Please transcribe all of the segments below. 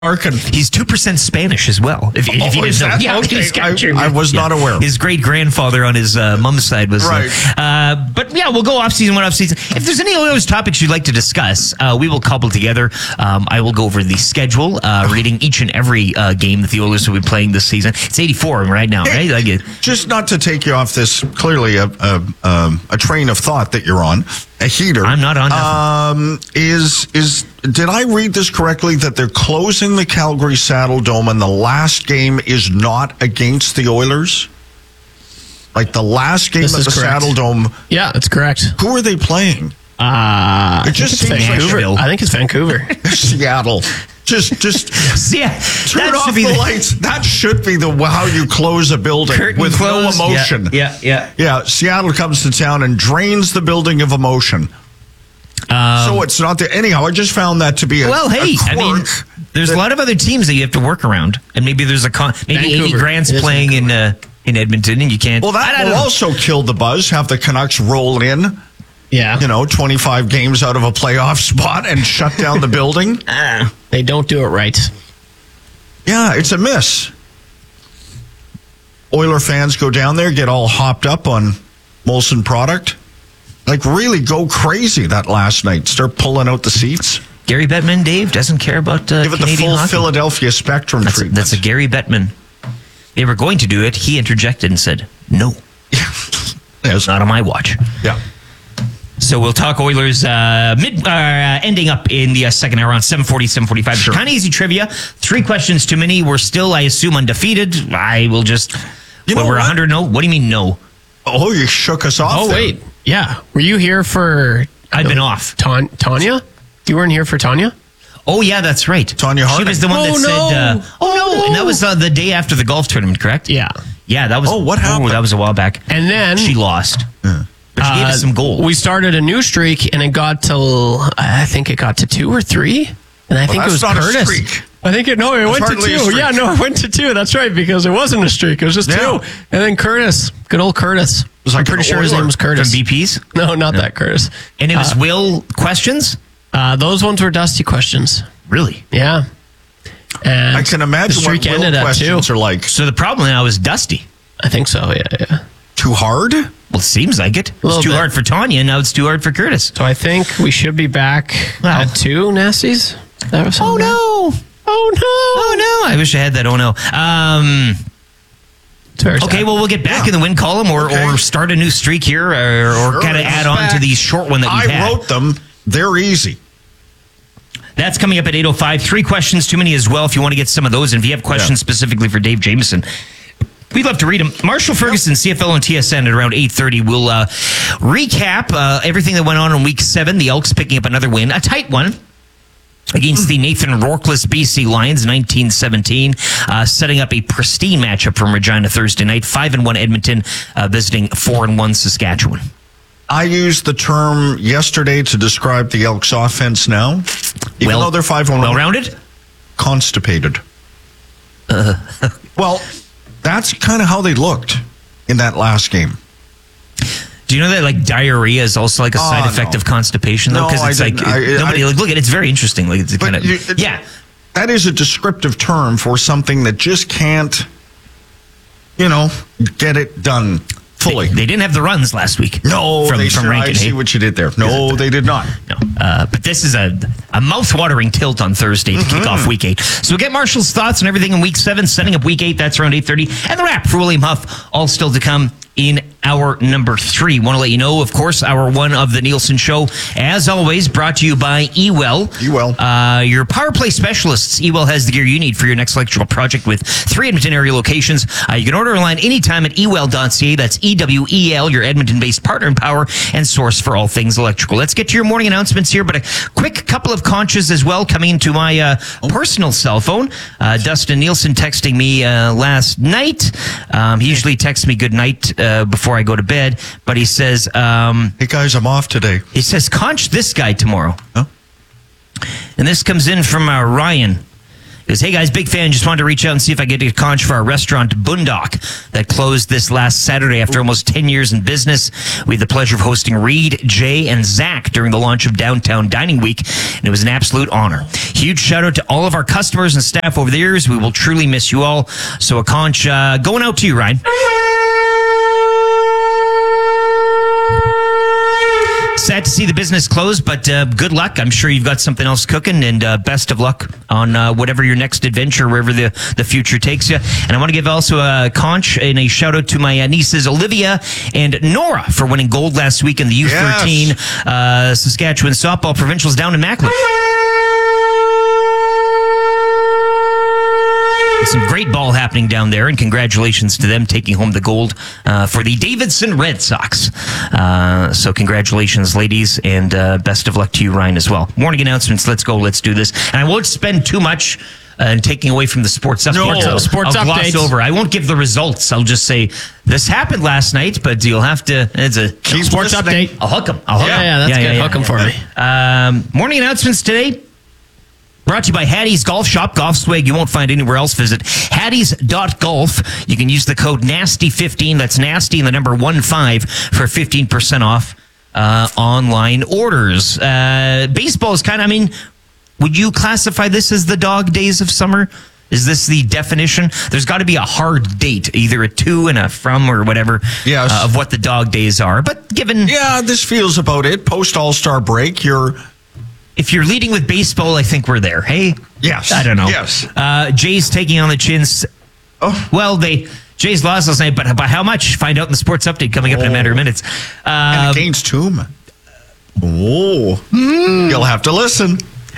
He's 2% Spanish as well. If you didn't know. Yeah, okay. I was not aware. His great-grandfather on his mom's side was. Right. But yeah, we'll go off-season, off-season. If there's any other topics you'd like to discuss, we will cobble together. I will go over the schedule, reading each and every game that the Oilers will be playing this season. It's 84 right now, right? Just not to take you off this, clearly a train of thought that you're on, a heater. I'm not on nothing. Did I read this correctly that they're closing the Calgary Saddle Dome and the last game is not against the Oilers? Like the last game of the Saddle Dome. Yeah, that's correct. Who are they playing? It just seems Vancouver. I think it's Vancouver. Seattle. Just turn off the lights. That should be how you close a building with no emotion. Yeah. Seattle comes to town and drains the building of emotion. So it's not there. Anyhow, I just found that to be a quirk. There's a lot of other teams that you have to work around, and maybe there's maybe 80 Grant's playing in Edmonton, and you can't. Well, that will also kill the buzz. Have the Canucks roll in. Yeah. 25 games out of a playoff spot and shut down the building. They don't do it right. Yeah, it's a miss. Oiler fans go down there, get all hopped up on Molson product. Like, really go crazy that last night. Start pulling out the seats. Gary Bettman, Dave, doesn't care about Give it Canadian the full hockey. Philadelphia Spectrum treatment. That's a Gary Bettman. They were going to do it. He interjected and said, no. It's not on my watch. Yeah. So we'll talk Oilers ending up in the second hour on 7:40, 7:45. Sure. Kind of easy trivia. 3 questions too many. We're still, I assume, undefeated. I will just... we're 100-0. What do you mean, no? Oh, you shook us off. Oh, there. wait. Yeah. Were you here for... I've been off. Tanya? You weren't here for Tanya? Oh, yeah, that's right. Tanya Harding. She was the one that said... no. And that was the day after the golf tournament, correct? Yeah. Yeah, that was... Oh, what happened? That was a while back. And then... She lost. Yeah. But she gave us some gold. We started a new streak, and it got to... I think it got to 2 or 3. And I think it was Curtis. A streak. I think it went to 2. Yeah, no, it went to 2. That's right, because it wasn't a streak. It was just 2. And then Curtis. Good old Curtis. I'm pretty sure his name was Curtis. From BP's? No, not that Curtis. And it was Will questions? Those ones were Dusty questions. Really? Yeah. And I can imagine the streak what Will ended at questions 2. are like. So the problem now is Dusty. I think so, yeah. Too hard? Well, it seems like it. It's too hard for Tanya, and now it's too hard for Curtis. So I think we should be back at 2, Nasties. That was Oh, no. I wish I had that. Oh, no. Okay, well, we'll get back in the win column or start a new streak here or kind of add on to the short one that we had. I wrote them. They're easy. That's coming up at 8:05. 3 questions too many as well if you want to get some of those. And if you have questions specifically for Dave Jameson, we'd love to read them. Marshall Ferguson, CFL and TSN at around 8:30. We'll recap everything that went on in Week 7. The Elks picking up another win, a tight one, against the Nathan Rourkeless BC Lions, 19-17, setting up a pristine matchup from Regina Thursday night. 5-1 Edmonton visiting 4-1 Saskatchewan. I used the term yesterday to describe the Elks offense now. Even though they're 5-1. Well-rounded? Constipated. Well, that's kind of how they looked in that last game. Do you know that diarrhea is also a side effect of constipation though? Because it's look at it's very interesting. It's kind of That is a descriptive term for something that just can't, get it done fully. They didn't have the runs last week. No, from Rankin. I see what you did there. No, they did not. No, but this is a mouth-watering tilt on Thursday to kick off Week 8. So we'll get Marshall's thoughts on everything in Week 7, setting up Week 8. That's around 8:30. And the wrap for William Huff, all still to come in hour number 3. Want to let you know, of course, hour 1 of the Nielsen Show, as always, brought to you by Ewell. Your power play specialists. Ewell has the gear you need for your next electrical project with 3 Edmonton area locations. You can order online anytime at ewell.ca. That's EWEL, your Edmonton-based partner in power and source for all things electrical. Let's get to your morning announcements here, but a quick couple of conches as well coming into my personal cell phone. Dustin Nielsen texting me last night. He usually texts me good night before I go to bed, but he says, hey guys, I'm off today. He says, conch this guy tomorrow. Huh? And this comes in from Ryan. Because, hey guys, big fan. Just wanted to reach out and see if I get a conch for our restaurant, Boondock, that closed this last Saturday after almost 10 years in business. We had the pleasure of hosting Reed, Jay, and Zach during the launch of Downtown Dining Week, and it was an absolute honor. Huge shout out to all of our customers and staff over the years. We will truly miss you all. So a conch going out to you, Ryan. Sad to see the business close, but good luck. I'm sure you've got something else cooking, and best of luck on whatever your next adventure, wherever the future takes you. And I want to give also a conch and a shout out to my nieces Olivia and Nora for winning gold last week in the U13 Saskatchewan Softball Provincials down in Macklin. Some great ball happening down there, and congratulations to them taking home the gold for the Davidson Red Sox. So congratulations, ladies, and best of luck to you, Ryan, as well. Morning announcements. Let's go. Let's do this. And I won't spend too much taking away from the sports update. Sports I'll gloss over. I won't give the results. I'll just say this happened last night, but you'll have to. It's a sports update. I'll hook them. Yeah, that's good. Hook them for me. Morning announcements today. Brought to you by Hattie's Golf Shop. Golf swag you won't find anywhere else. Visit hatties.golf. You can use the code NASTY15. That's NASTY and the number 15 for 15% off online orders. Baseball is kind of, would you classify this as the dog days of summer? Is this the definition? There's got to be a hard date, either a to and a from or whatever, of what the dog days are. But given... Yeah, this feels about it. Post All-Star break, if you're leading with baseball, I think we're there. Hey? Yes. I don't know. Yes. Jay's taking on the Chins. Oh. Well, Jay's lost last night, but by how much? Find out in the sports update coming up in a matter of minutes. And against whom? You'll have to listen.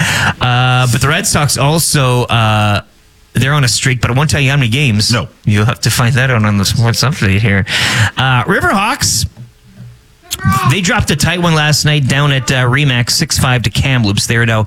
But the Red Sox also, they're on a streak, but I won't tell you how many games. No. You'll have to find that out on the sports update here. Riverhawks. They dropped a tight one last night down at Remax, 6-5 to Kamloops. They're now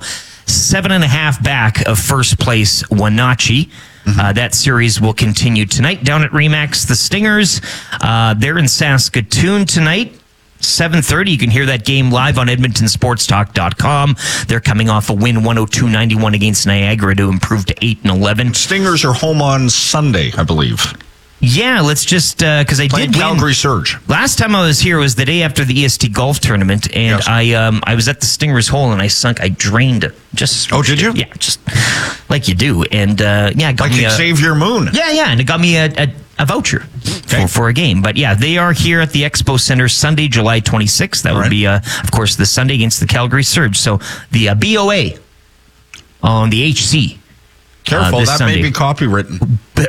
7.5 back of first place Wenatchee. That series will continue tonight down at Remax. The Stingers, they're in Saskatoon tonight. 7:30. You can hear that game live on EdmontonSportsTalk.com. They're coming off a win 102-91 against Niagara to improve to 8-11. Stingers are home on Sunday, I believe. Yeah, let's just, because I did Calgary Surge. Last time I was here was the day after the EST golf tournament, and yes. I was at the Stingers hole, and I drained it. Oh, did you? Yeah, just like you do. And, it got me Xavier Moon. Yeah, and it got me a voucher for a game. But yeah, they are here at the Expo Center Sunday, July 26th. That would be, of course, the Sunday against the Calgary Surge. So the BOA on the HC. Careful, that Sunday. May be copywritten.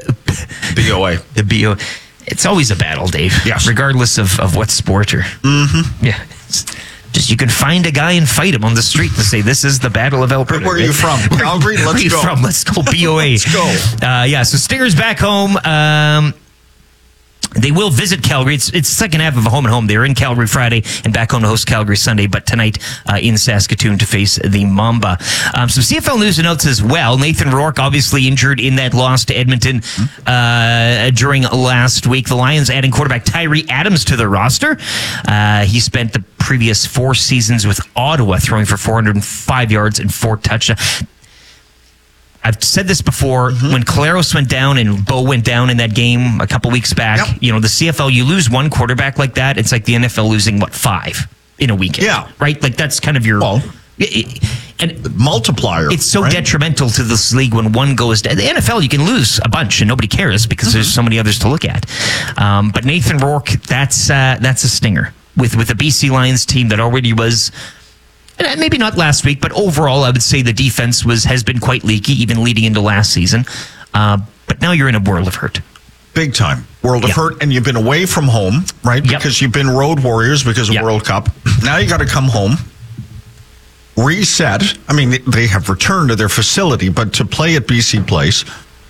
BOA. The BOA. It's always a battle, Dave. Yes. Regardless of what sport or... Mm-hmm. Yeah. Just you can find a guy and fight him on the street and say, this is the Battle of Alberta. Where are you from? Calgary? Let's go. Where are you from? Let's go BOA. Let's go. So Stingers back home. They will visit Calgary. It's the second half of a home and home. They're in Calgary Friday and back home to host Calgary Sunday, but tonight in Saskatoon to face the Mamba. Some CFL news and notes as well. Nathan Rourke obviously injured in that loss to Edmonton during last week. The Lions adding quarterback Tyree Adams to the roster. He spent the previous 4 seasons with Ottawa throwing for 405 yards and 4 touchdowns. I've said this before, when Caleros went down and Bo went down in that game a couple weeks back, the CFL, you lose one quarterback like that, it's like the NFL losing, 5 in a weekend? Yeah. Right? Like, that's kind of your... and multiplier. It's so detrimental to this league when one goes down. The NFL, you can lose a bunch and nobody cares because there's so many others to look at. But Nathan Rourke, that's a stinger. With the BC Lions team that already was... Maybe not last week, but overall, I would say the defense has been quite leaky, even leading into last season. But now you're in a world of hurt. Big time. World of hurt, and you've been away from home, right? Because you've been road warriors because of World Cup. Now you got to come home, reset. I mean, they have returned to their facility, but to play at BC Place,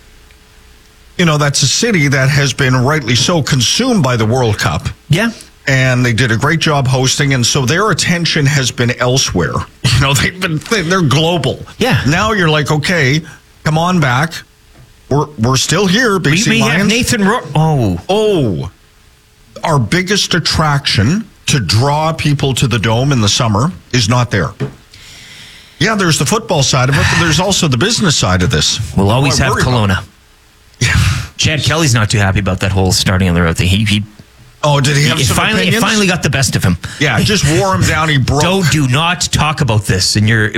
that's a city that has been rightly so consumed by the World Cup. Yeah. And they did a great job hosting, and so their attention has been elsewhere. They're global. Yeah. Now you're like, okay, come on back. We're still here, BC we Lions. Have Nathan Rourke. Our biggest attraction to draw people to the Dome in the summer is not there. Yeah, there's the football side of it, but there's also the business side of this. We'll always have Kelowna. Chad Kelly's not too happy about that whole starting on the road thing. Did he have some opinions? It finally got the best of him. Yeah, it just wore him down. He broke. Do not talk about this.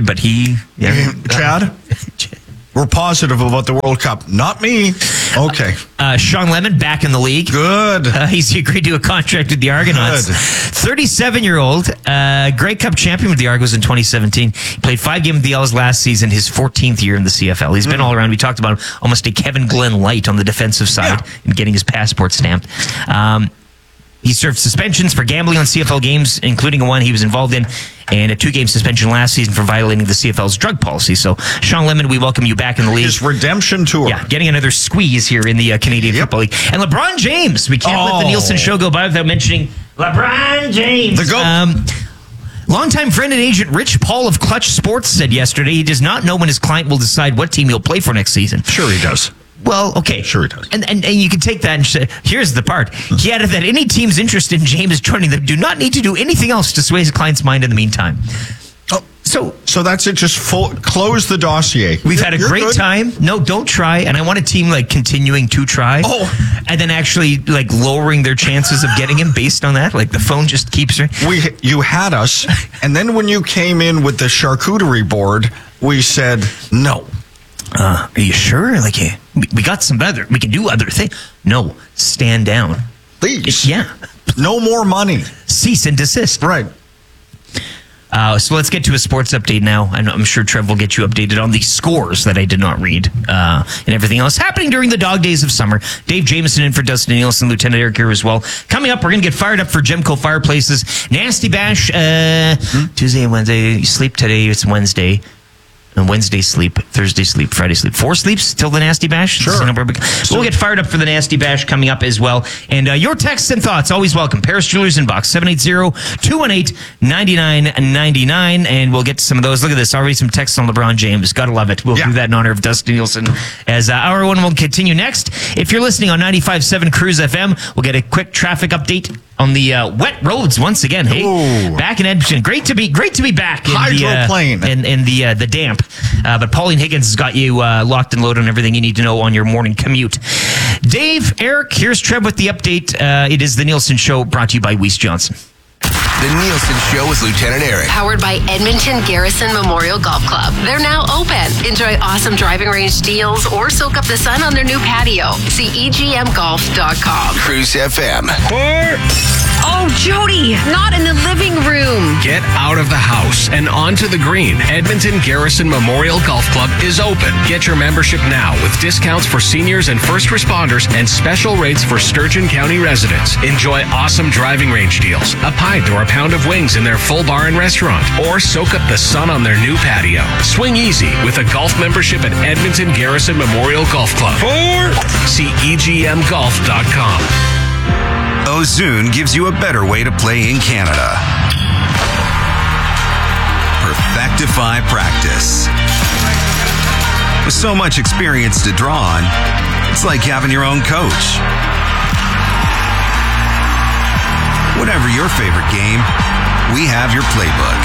Chad? We're positive about the World Cup. Not me. Okay. Sean Lemon back in the league. Good. He's agreed to a contract with the Argonauts. 37-year-old, Grey Cup champion with the Argos in 2017. He played 5 games with the Ls last season, his 14th year in the CFL. He's been all around. We talked about him, almost a Kevin Glenn light on the defensive side and getting his passport stamped. He served suspensions for gambling on CFL games, including one he was involved in, and a 2-game suspension last season for violating the CFL's drug policy. So, Sean Lemon, we welcome you back in the league. His redemption tour. Yeah, getting another squeeze here in the Canadian Football League. And LeBron James. We can't let the Nielsen show go by without mentioning LeBron James. The GOAT. Longtime friend and agent Rich Paul of Clutch Sports said yesterday he does not know when his client will decide what team he'll play for next season. Sure he does. Well, okay. Sure he does. And you can take that and say, here's the part. He added that any teams interested in James joining them do not need to do anything else to sway his client's mind in the meantime. Oh, so that's it. Just close the dossier. We've had a great time. No, don't try. And I want a team continuing to try. And then actually lowering their chances of getting him based on that. The phone just keeps her. You had us. And then when you came in with the charcuterie board, we said no. Are you sure? We got some other. We can do other things. No, stand down. Please. Yeah. No more money. Cease and desist. Right. So let's get to a sports update now. I'm sure Trev will get you updated on the scores that I did not read and everything else happening during the dog days of summer. Dave Jameson in for Dustin Nielsen, Lieutenant Eric here as well. Coming up, we're going to get fired up for Gemco Fireplaces. Nasty Bash, Tuesday and Wednesday. You sleep today, it's Wednesday. And Wednesday sleep, Thursday sleep, Friday sleep. 4 sleeps till the Nasty Bash? Sure. We'll get fired up for the Nasty Bash coming up as well. And your texts and thoughts, always welcome. Paris Jewelers Inbox, 780-218-9999. And we'll get to some of those. Look at this. Already some texts on LeBron James. Gotta love it. We'll do that in honor of Dustin Nielsen as hour 1 will continue next. If you're listening on 95.7 Cruise FM, we'll get a quick traffic update on the wet roads once again. Hey, back in Edmonton. Great to be back in Hydroplane. the damp. But Pauline Higgins has got you locked and loaded on everything you need to know on your morning commute. Dave, Eric, here's Trev with the update. It is the Nielsen Show, brought to you by Weiss Johnson. The Nielsen Show with Lieutenant Eric. Powered by Edmonton Garrison Memorial Golf Club. They're now open. Enjoy awesome driving range deals or soak up the sun on their new patio. See EGMGolf.com. Cruise FM. Oh, Jody, not in the living room. Get out of the house and onto the green. Edmonton Garrison Memorial Golf Club is open. Get your membership now with discounts for seniors and first responders and special rates for Sturgeon County residents. Enjoy awesome driving range deals, a pint or a pound of wings in their full bar and restaurant, or soak up the sun on their new patio. Swing easy with a golf membership at Edmonton Garrison Memorial Golf Club. See EGMGolf.com. Ozoon gives you a better way to play in Canada. Perfectify practice. With so much experience to draw on, it's like having your own coach. Whatever your favorite game, we have your playbook.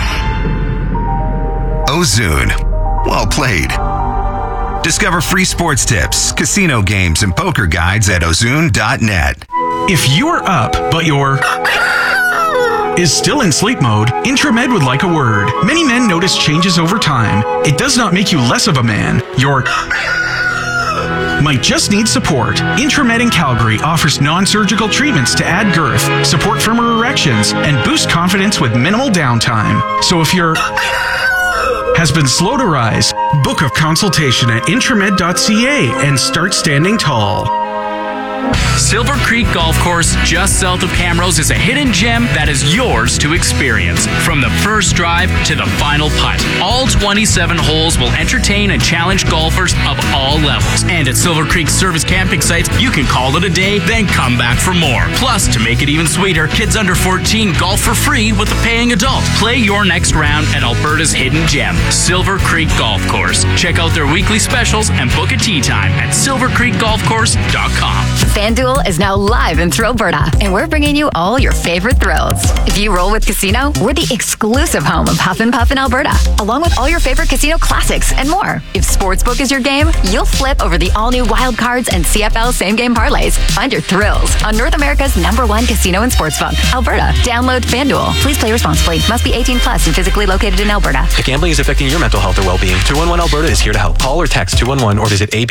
Ozoon. Well played. Discover free sports tips, casino games, and poker guides at ozoon.net. If you're up, but your is still in sleep mode, Intramed would like a word. Many men notice changes over time. It does not make you less of a man. Your might just need support. Intramed in Calgary offers non-surgical treatments to add girth, support firmer erections, and boost confidence with minimal downtime. So if you're has been slow to rise, book a consultation at intramed.ca and start standing tall. Silver Creek Golf Course, just south of Camrose, is a hidden gem that is yours to experience. From the first drive to the final putt, all 27 holes will entertain and challenge golfers of all levels. And at Silver Creek service camping sites, you can call it a day, then come back for more. Plus, to make it even sweeter, kids under 14 golf for free with a paying adult. Play your next round at Alberta's hidden gem, Silver Creek Golf Course. Check out their weekly specials and book a tee time at silvercreekgolfcourse.com. FanDuel is now live in Thrillberta, and we're bringing you all your favorite thrills. If you roll with Casino, we're the exclusive home of Huff and Puff in Alberta, along with all your favorite casino classics and more. If Sportsbook is your game, you'll flip over the all-new Wild Cards and CFL same-game parlays. Find your thrills on North America's #1 casino and sportsbook, Alberta. Download FanDuel. Please play responsibly. Must be 18 plus and physically located in Alberta. If gambling is affecting your mental health or well-being, 211 Alberta is here to help. Call or text 211 or visit